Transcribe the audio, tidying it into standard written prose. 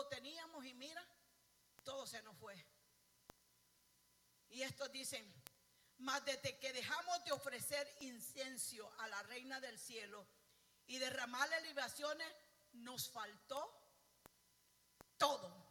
todo teníamos y mira, todo se nos fue. Y estos dicen: mas desde que dejamos de ofrecer incienso a la Reina del Cielo y derramarle libaciones, nos faltó todo.